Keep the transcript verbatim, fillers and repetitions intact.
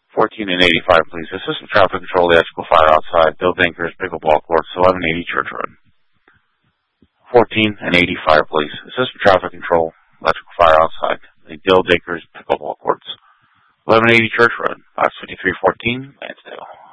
fourteen and eighty-five, please. Assistant traffic control, electrical fire outside. Bill Dinkers, pickleball courts, eleven eighty Church Road. fourteen and eighty-five, please. Assistant traffic control, electrical fire outside. Bill Dinkers, pickleball courts, eleven eighty Church Road. Box fifty-three fourteen, Lansdale.